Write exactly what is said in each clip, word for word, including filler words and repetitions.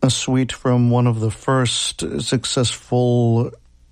A suite from one of the first successful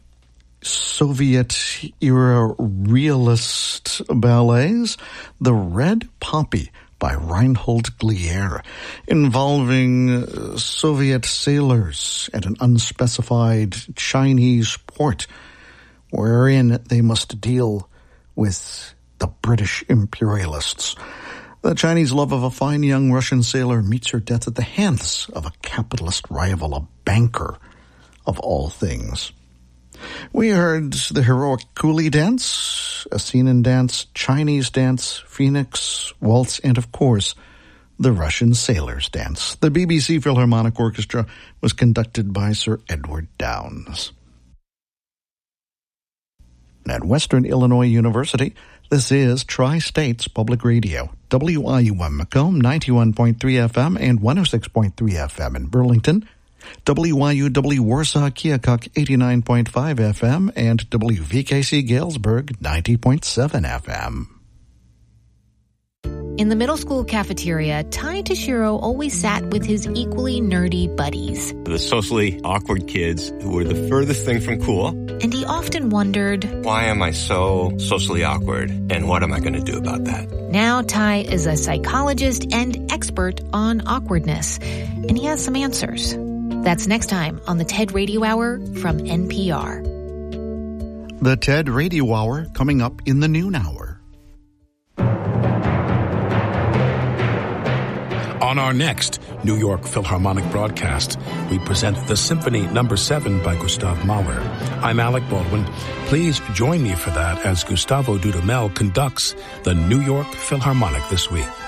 Soviet-era realist ballets, The Red Poppy by Reinhold Glier, involving Soviet sailors at an unspecified Chinese port, wherein they must deal with the British imperialists. The Chinese love of a fine young Russian sailor meets her death at the hands of a capitalist rival, a banker, of all things. We heard the heroic coolie dance, a scene and dance, Chinese dance, phoenix, waltz, and of course, the Russian sailor's dance. The B B C Philharmonic Orchestra was conducted by Sir Edward Downes. At Western Illinois University, this is Tri-States Public Radio, W I U M Macomb, ninety-one point three F M and one oh six point three F M in Burlington, W Y U W Warsaw Keokuk, eighty-nine point five F M, and W V K C Galesburg, ninety point seven F M. In the middle school cafeteria, Tai Toshiro always sat with his equally nerdy buddies. The socially awkward kids who were the furthest thing from cool. And he often wondered, why am I so socially awkward, and what am I going to do about that? Now Tai is a psychologist and expert on awkwardness, and he has some answers. That's next time on the TED Radio Hour from N P R. The TED Radio Hour coming up in the noon hour. On our next New York Philharmonic broadcast, we present the Symphony Number seven by Gustav Mahler. I'm Alec Baldwin. Please join me for that as Gustavo Dudamel conducts the New York Philharmonic this week.